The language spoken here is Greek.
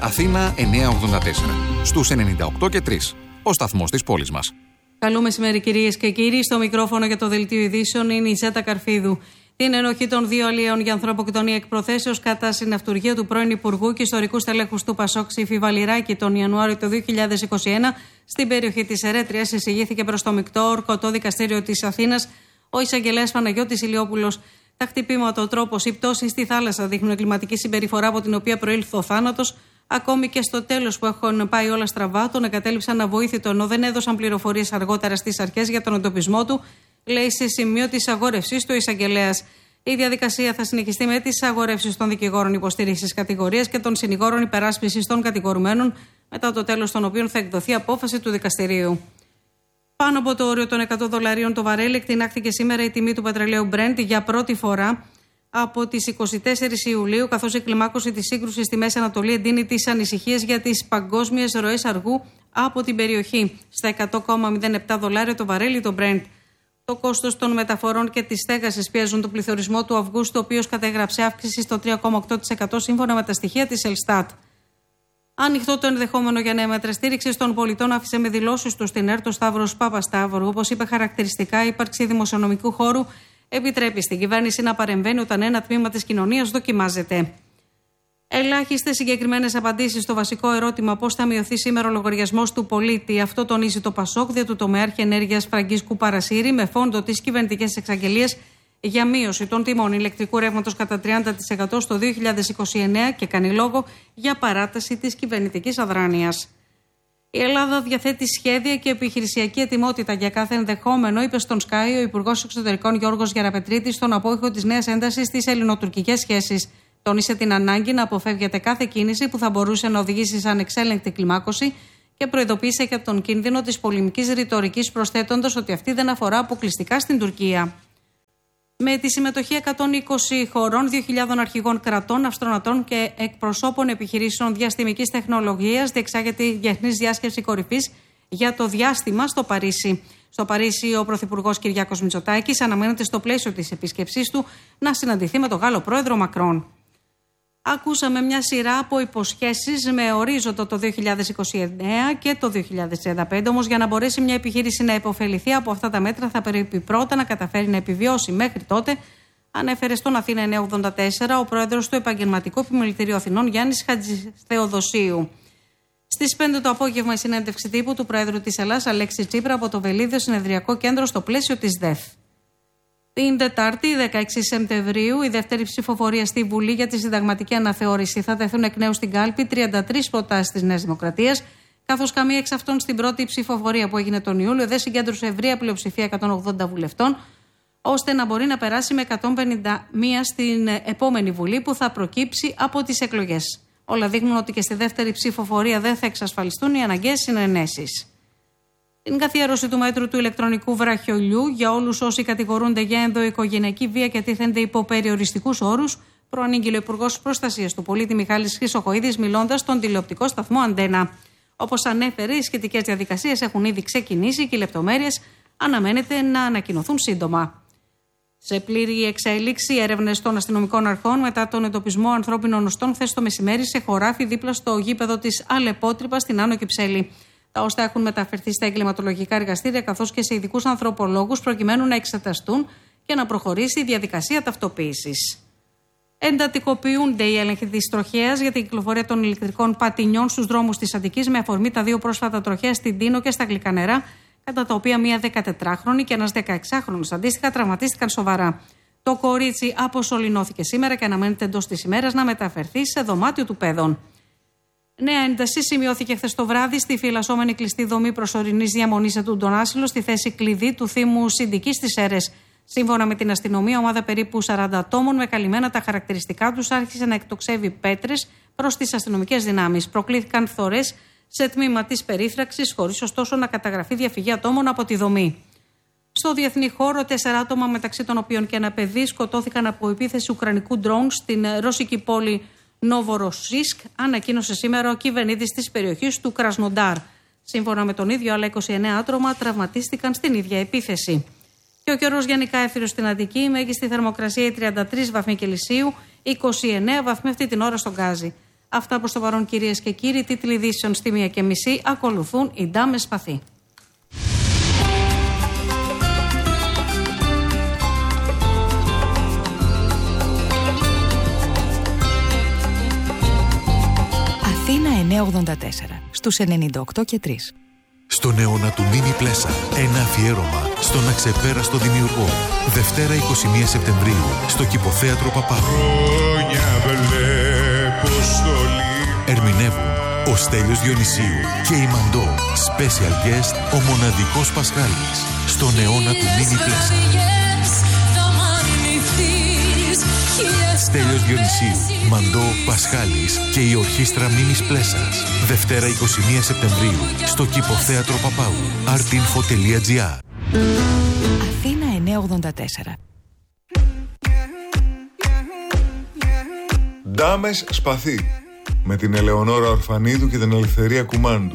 Αθήνα 984. Στους 98 και 3. Ο σταθμός της πόλης μας. Καλό μεσημέρι, κυρίες και κύριοι. Στο μικρόφωνο για το Δελτίο Ειδήσεων είναι η Ζέτα Καρφίδου. Την ενοχή των δύο αλλιέων για ανθρωποκτονία εκ προθέσεως κατά συναυτουργία του πρώην Υπουργού και ιστορικού στελέχους του Πασόκ Σύφη Βαλιράκη τον Ιανουάριο του 2021 στην περιοχή της Ερέτριας εισηγήθηκε προς το μεικτό ορκωτό δικαστήριο της Αθήνας ο εισαγγελέας Παναγιώτης Ηλιόπουλος. Τα χτυπήματα, ο τρόπος, οι πτώσεις στη θάλασσα δείχνουν εγκληματική συμπεριφορά από την οποία προήλθε ο θάνατος. Ακόμη και στο τέλος που έχουν πάει όλα στραβά, τον εγκατέλειψαν αβοήθητο ενώ δεν έδωσαν πληροφορίες αργότερα στις αρχές για τον εντοπισμό του, λέει σε σημείο της αγόρευσης του εισαγγελέας. Η διαδικασία θα συνεχιστεί με τις αγορεύσεις των δικηγόρων υποστήριξης κατηγορίας και των συνηγόρων υπεράσπισης των κατηγορουμένων, μετά το τέλος των οποίων θα εκδοθεί απόφαση του δικαστηρίου. Πάνω από το όριο των $100 το βαρέλι εκτινάχθηκε σήμερα η τιμή του πετρελαίου Brent για πρώτη φορά από τις 24 Ιουλίου, καθώς η κλιμάκωση της σύγκρουσης στη Μέση Ανατολή εντείνει τις ανησυχίες για τις παγκόσμιες ροές αργού από την περιοχή. Στα $100,07 το βαρέλι το Brent. Το κόστος των μεταφορών και της στέγασης πιέζουν τον πληθωρισμό του Αυγούστου, ο οποίος κατέγραψε αύξηση στο 3,8% σύμφωνα με τα στοιχεία της Ελστάτ. Ανοιχτό το ενδεχόμενο για νέα μέτρα στήριξη των πολιτών άφησε με δηλώσεις του στην ΕΡΤ ο Σταύρος Παπασταύρου. Όπως είπε χαρακτηριστικά, η ύπαρξη δημοσιονομικού χώρου επιτρέπει στην κυβέρνηση να παρεμβαίνει όταν ένα τμήμα της κοινωνίας δοκιμάζεται. Ελάχιστες συγκεκριμένες απαντήσεις στο βασικό ερώτημα πώς θα μειωθεί σήμερα ο λογαριασμός του πολίτη. Αυτό τονίζει το Πασόκ δια του τομεάρχη ενέργειας Φραγκίσκου Παρασύρη με φόντο τις κυβερνητικές εξαγγελίες για μείωση των τιμών ηλεκτρικού ρεύματος κατά 30% στο 2029 και κάνει λόγο για παράταση της κυβερνητικής αδράνειας. Η Ελλάδα διαθέτει σχέδια και επιχειρησιακή ετοιμότητα για κάθε ενδεχόμενο, είπε στον Sky ο Υπουργός Εξωτερικών Γιώργος Γεραπετρίτης στον απόϊχο της νέας έντασης στις ελληνοτουρκικές σχέσεις. Τόνισε την ανάγκη να αποφεύγεται κάθε κίνηση που θα μπορούσε να οδηγήσει σε ανεξέλεγκτη κλιμάκωση και προειδοποίησε για τον κίνδυνο της πολεμικής ρητορικής, προσθέτοντας ότι αυτή δεν αφορά αποκλειστικά στην Τουρκία. Με τη συμμετοχή 120 χωρών, 2.000 αρχηγών κρατών, αστροναυτών και εκπροσώπων επιχειρήσεων διαστημικής τεχνολογίας, διεξάγεται η Διεθνής Διάσκεψη Κορυφής για το διάστημα στο Παρίσι. Στο Παρίσι, ο Πρωθυπουργός Κυριάκος Μητσοτάκης αναμένεται στο πλαίσιο της επίσκεψής του να συναντηθεί με τον Γάλλο πρόεδρο Μακρόν. Ακούσαμε μια σειρά από υποσχέσεις με ορίζοντα το 2029 και το 2035, όμως για να μπορέσει μια επιχείρηση να υποφεληθεί από αυτά τα μέτρα θα πρέπει πρώτα να καταφέρει να επιβιώσει. Μέχρι τότε, ανέφερε στον Αθήνα 984 ο πρόεδρος του Επαγγελματικού Επιμελητηρίου Αθηνών Γιάννης Χατζηθεοδοσίου. Στις 5 το απόγευμα η συνέντευξη τύπου του πρόεδρου της Ελλάδας Αλέξη Τσίπρα από το Βελίδιο Συνεδριακό Κέντρο στο πλαίσιο της ΔΕΘ. Την Τετάρτη, 16 Σεπτεμβρίου, η δεύτερη ψηφοφορία στη Βουλή για τη συνταγματική αναθεώρηση. Θα τεθούν εκ νέου στην κάλπη 33 προτάσεις της Νέας Δημοκρατίας, καθώς καμία εξ αυτών στην πρώτη ψηφοφορία που έγινε τον Ιούλιο δεν συγκέντρωσε ευρεία πλειοψηφία 180 βουλευτών, ώστε να μπορεί να περάσει με 151 στην επόμενη Βουλή που θα προκύψει από τις εκλογές. Όλα δείχνουν ότι και στη δεύτερη ψηφοφορία δεν θα εξασφαλιστούν οι αναγκαίες συνενέσεις. Την καθιέρωση του μέτρου του ηλεκτρονικού βραχιολιού για όλους όσοι κατηγορούνται για ενδοοικογενειακή βία και τίθενται υπό περιοριστικούς όρους, προανήγγειλε ο Υπουργός Προστασίας του Πολίτη Μιχάλης Χρυσοχοΐδης, μιλώντας στον τηλεοπτικό σταθμό Αντένα. Όπως ανέφερε, οι σχετικές διαδικασίες έχουν ήδη ξεκινήσει και οι λεπτομέρειες αναμένεται να ανακοινωθούν σύντομα. Σε πλήρη εξέλιξη, έρευνες των αστυνομικών αρχών μετά τον εντοπισμό ανθρώπινων οστών χθες το μεσημέρι σε χωράφι δίπλα στο γήπεδο της Αλεπότρυπας στην Άνω Κυψέλη. Τα όστα έχουν μεταφερθεί στα εγκληματολογικά εργαστήρια καθώς και σε ειδικούς ανθρωπολόγους προκειμένου να εξεταστούν και να προχωρήσει η διαδικασία ταυτοποίησης. Εντατικοποιούνται οι έλεγχοι της τροχέας για την κυκλοφορία των ηλεκτρικών πατινιών στους δρόμους της Αττικής με αφορμή τα δύο πρόσφατα τροχαία στην Τίνο και στα Γλυκανερά, κατά τα οποία μία 14χρονη και ένας 16χρονος αντίστοιχα τραυματίστηκαν σοβαρά. Το κορίτσι αποσωληνώθηκε σήμερα και αναμένεται εντός της ημέρας να μεταφερθεί σε δωμάτιο του παιδών. Νέα ένταση σημειώθηκε χθες το βράδυ στη φυλασσόμενη κλειστή δομή προσωρινής διαμονής του Τον Άσυλο στη θέση κλειδί του Θύμου Συντικής στις Σέρρες. Σύμφωνα με την αστυνομία, ομάδα περίπου 40 ατόμων με καλυμμένα τα χαρακτηριστικά τους άρχισε να εκτοξεύει πέτρες προς τις αστυνομικές δυνάμεις. Προκλήθηκαν φθορές σε τμήμα της περίφραξης, χωρίς ωστόσο να καταγραφεί διαφυγή ατόμων από τη δομή. Στο διεθνή χώρο, 4 άτομα, μεταξύ των οποίων και ένα παιδί, σκοτώθηκαν από επίθεση ουκρανικού ντρόουν στην ρωσική πόλη Νοβοροσίσκ, ανακοίνωσε σήμερα ο κυβερνήτης της περιοχής του Κρασνοντάρ. Σύμφωνα με τον ίδιο, άλλα 29 άτομα τραυματίστηκαν στην ίδια επίθεση. Και ο καιρός γενικά έφυρος στην Αττική, η μέγιστη θερμοκρασία 33 βαθμοί Κελσίου, 29 βαθμοί αυτή την ώρα στον Γκάζι. Αυτά προς το παρόν, κυρίες και κύριοι. Τίτλοι ειδήσεων στη 1:30. Ακολουθούν οι Ντάμες Σπαθή. Αθήνα 984 στους 98,3. Στον αιώνα του Μίνι Πλέσα, ένα αφιέρωμα στον αξεπέραστο δημιουργό. Δευτέρα 21 Σεπτεμβρίου, στο Κηποθέατρο Παπάγου. Ερμηνεύουν ο Στέλιος Διονυσίου και η Μαντώ. Special guest, ο μοναδικός Πασχάλης. Στον αιώνα του Μίνι Πλέσα. Στέλιος Διονυσίου, Μαντώ, Πασχάλης και η ορχήστρα Μίνις Πλέσας. Δευτέρα 21 Σεπτεμβρίου, στο Κηποθέατρο Παπάγου. artinfo.gr. Αθήνα 984. Ντάμες Σπαθή, με την Ελεονόρα Ορφανίδου και την Ελευθερία Κουμάντου.